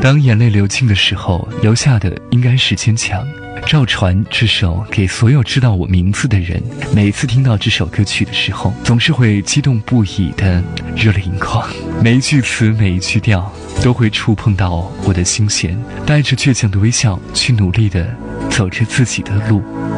当眼泪流尽的时候，留下的应该是坚强。赵传这首给所有知道我名字的人，每次听到这首歌曲的时候，总是会激动不已的热泪盈眶，每一句词每一句调都会触碰到我的心弦，带着倔强的微笑去努力的走着自己的路。